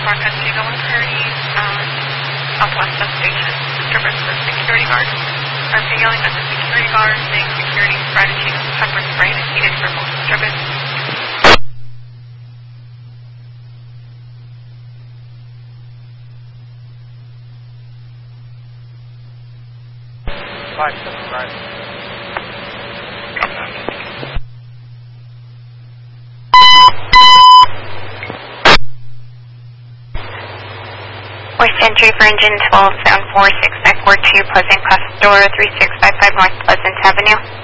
Mark Hudson, 130, Southwest Substation. Disturbance of security guard. They're yelling at the security guard, saying security strategy, pepper spray, and heated thermal disturbance. Voice entry for engine 12, 746, 942, Pleasant Pass Door, 3655 North Pleasant Avenue.